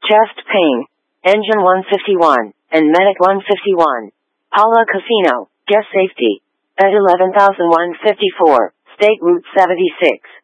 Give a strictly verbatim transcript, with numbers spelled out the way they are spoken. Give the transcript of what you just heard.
chest pain, engine one fifty-one, and medic one fifty-one. Pala Casino, guest safety, at eleven thousand one hundred fifty-four, State Route seventy-six.